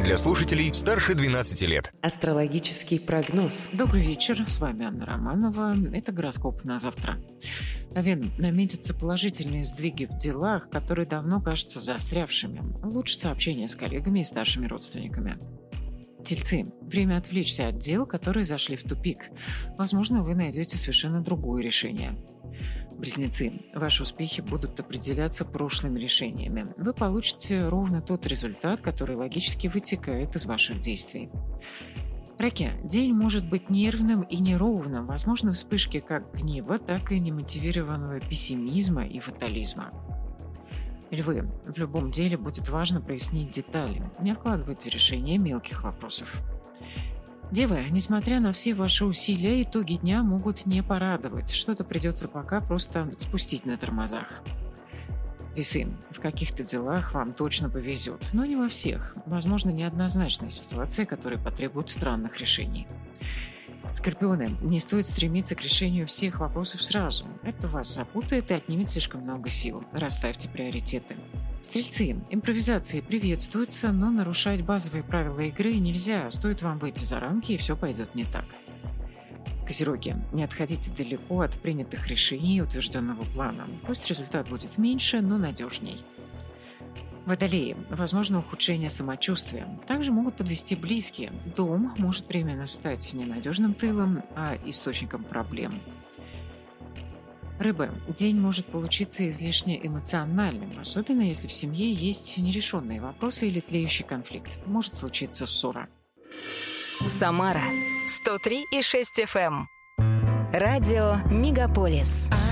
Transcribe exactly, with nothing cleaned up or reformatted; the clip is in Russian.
для слушателей старше двенадцати лет. Астрологический прогноз. Добрый вечер, с вами Анна Романова. Это гороскоп на завтра. Овен, наметятся положительные сдвиги в делах, которые давно кажутся застрявшими. Улучшится общение с коллегами и старшими родственниками. Тельцы. Время отвлечься от дел, которые зашли в тупик. Возможно, вы найдете совершенно другое решение. Близнецы. Ваши успехи будут определяться прошлыми решениями. Вы получите ровно тот результат, который логически вытекает из ваших действий. Раки. День может быть нервным и неровным. Возможны вспышки как гнева, так и немотивированного пессимизма и фатализма. Львы. В любом деле будет важно прояснить детали. Не откладывайте решение мелких вопросов. Девы, несмотря на все ваши усилия, итоги дня могут не порадовать. Что-то придется пока просто спустить на тормозах. Весы. В каких-то делах вам точно повезет, но не во всех. Возможно, неоднозначная ситуация, которая потребует странных решений. Скорпионы. Не стоит стремиться к решению всех вопросов сразу. Это вас запутает и отнимет слишком много сил. Расставьте приоритеты. Стрельцы. Импровизации приветствуются, но нарушать базовые правила игры нельзя. Стоит вам выйти за рамки, и все пойдет не так. Козероги. Не отходите далеко от принятых решений и утвержденного плана. Пусть результат будет меньше, но надежней. Водолеи. Возможно ухудшение самочувствия. Также могут подвести близкие. Дом может временно стать ненадежным тылом, а источником проблем. Рыбы. День может получиться излишне эмоциональным, особенно если в семье есть нерешенные вопросы или тлеющий конфликт. Может случиться ссора. Самара сто три и шесть эф эм. Радио Мегаполис.